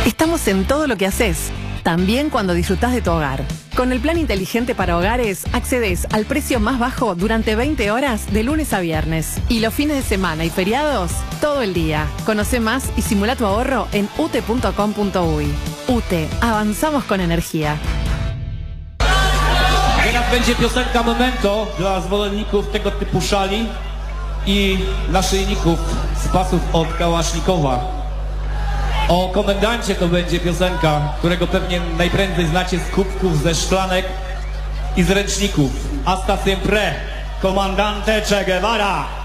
Estamos en todo lo que haces, también cuando disfrutás de tu hogar. Con el plan inteligente para hogares, accedes al precio más bajo durante 20 horas de lunes a viernes. Y los fines de semana y feriados, todo el día. Conoce más y simula tu ahorro en ute.com.uy. UTE, avanzamos con energía. Teraz będzie piosenka Memento dla zwolenników tego typu szali i naszyjników z pasów od Kałasznikowa. O komendancie to będzie piosenka, którego pewnie najprędzej znacie z kubków, ze szklanek i z ręczników. Hasta siempre, comandante Che Guevara.